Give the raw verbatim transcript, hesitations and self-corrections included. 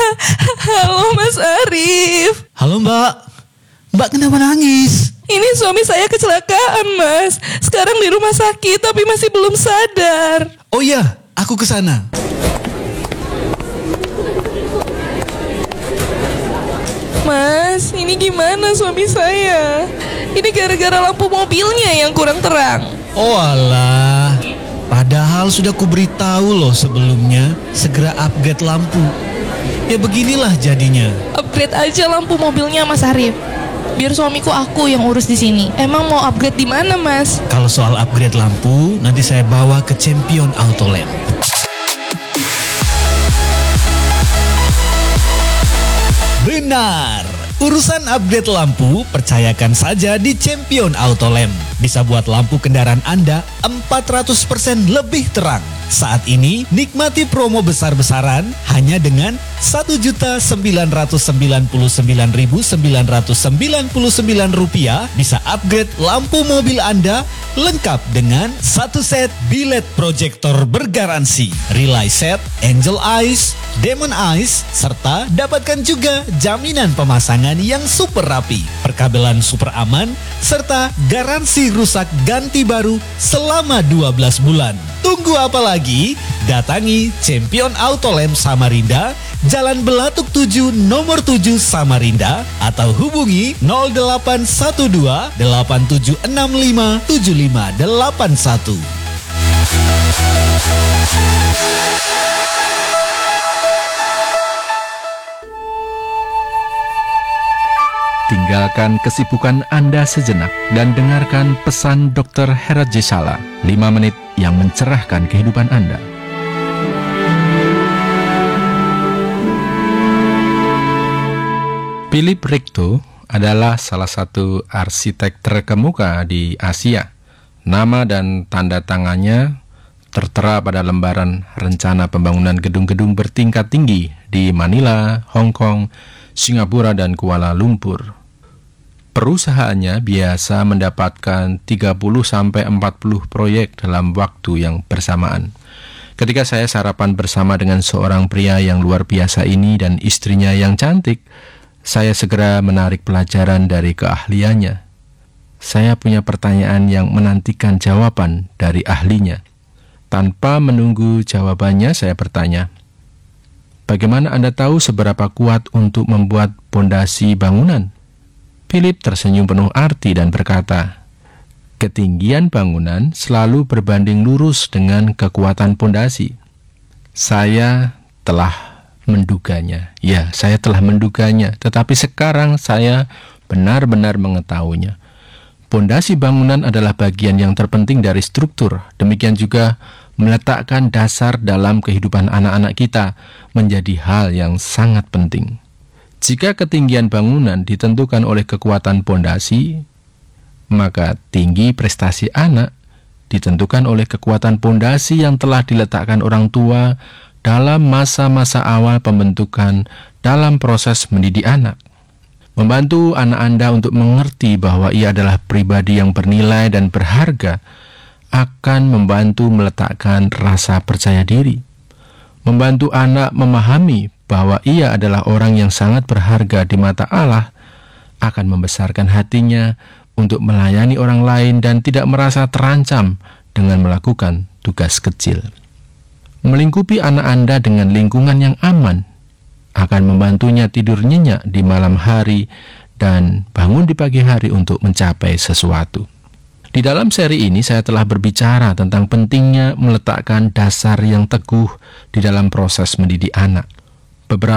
Halo Mas Arif. Halo Mbak. Mbak kenapa nangis? Ini suami saya kecelakaan Mas. Sekarang di rumah sakit tapi masih belum sadar. Oh iya, aku ke sana. Mas, ini gimana suami saya? Ini gara-gara lampu mobilnya yang kurang terang. Oh alah, padahal sudah kuberitahu loh sebelumnya, segera upgrade lampu. Ya beginilah jadinya. Upgrade aja lampu mobilnya Mas Arif. Biar suamiku aku yang urus di sini. Emang mau upgrade di mana Mas? Kalau soal upgrade lampu, nanti saya bawa ke Champion Auto Lamp. Benar, urusan upgrade lampu percayakan saja di Champion Auto Lamp. Bisa buat lampu kendaraan Anda empat ratus persen lebih terang. Saat ini nikmati promo besar-besaran hanya dengan satu juta sembilan ratus sembilan puluh sembilan ribu sembilan ratus sembilan puluh sembilan rupiah bisa upgrade lampu mobil Anda lengkap dengan satu set bilet proyektor bergaransi, relay set, angel eyes, demon eyes, serta dapatkan juga jaminan pemasangan yang super rapi, perkabelan super aman, serta garansi rusak ganti baru selama dua belas bulan. Tunggu apa lagi? Datangi Champion Auto Lamp Samarinda, Jalan Belatuk tujuh nomor tujuh Samarinda, atau hubungi nol delapan satu dua delapan tujuh enam lima tujuh lima delapan satu. Tinggalkan kesibukan Anda sejenak dan dengarkan pesan dokter Heraji Sala, lima menit yang mencerahkan kehidupan Anda. Philip Richtow adalah salah satu arsitek terkemuka di Asia. Nama dan tanda tangannya tertera pada lembaran rencana pembangunan gedung-gedung bertingkat tinggi di Manila, Hong Kong, Singapura, dan Kuala Lumpur. Perusahaannya biasa mendapatkan tiga puluh sampai empat puluh proyek dalam waktu yang bersamaan. Ketika saya sarapan bersama dengan seorang pria yang luar biasa ini dan istrinya yang cantik, saya segera menarik pelajaran dari keahliannya. Saya punya pertanyaan yang menantikan jawaban dari ahlinya. Tanpa menunggu jawabannya, saya bertanya, "Bagaimana Anda tahu seberapa kuat untuk membuat pondasi bangunan?" Philip tersenyum penuh arti dan berkata, "Ketinggian bangunan selalu berbanding lurus dengan kekuatan pondasi." Saya telah menduganya. Ya, saya telah menduganya, tetapi sekarang saya benar-benar mengetahuinya. Pondasi bangunan adalah bagian yang terpenting dari struktur. Demikian juga meletakkan dasar dalam kehidupan anak-anak kita menjadi hal yang sangat penting. Jika ketinggian bangunan ditentukan oleh kekuatan pondasi, maka tinggi prestasi anak ditentukan oleh kekuatan pondasi yang telah diletakkan orang tua dalam masa-masa awal pembentukan dalam proses mendidik anak. Membantu anak Anda untuk mengerti bahwa ia adalah pribadi yang bernilai dan berharga akan membantu meletakkan rasa percaya diri. Membantu anak memahami bahwa ia adalah orang yang sangat berharga di mata Allah akan membesarkan hatinya untuk melayani orang lain dan tidak merasa terancam dengan melakukan tugas kecil. Melingkupi anak Anda dengan lingkungan yang aman akan membantunya tidur nyenyak di malam hari dan bangun di pagi hari untuk mencapai sesuatu. Di dalam seri ini saya telah berbicara tentang pentingnya meletakkan dasar yang teguh di dalam proses mendidik anak. Beberapa